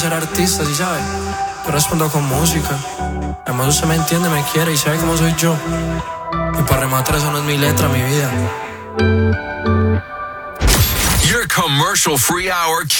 ser artista, ¿sí sabes? Yo respondo con música. Además usted me entiende, me quiere y sabe cómo soy yo. Y para rematar, eso no es mi letra, mi vida. Your commercial free hour